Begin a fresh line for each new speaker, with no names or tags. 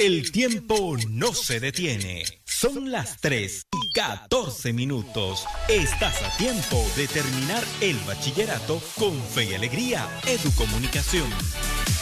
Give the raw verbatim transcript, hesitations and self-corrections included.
El tiempo no se detiene. Son las tres y catorce minutos. Estás a tiempo de terminar el bachillerato con fe y alegría. Educomunicación.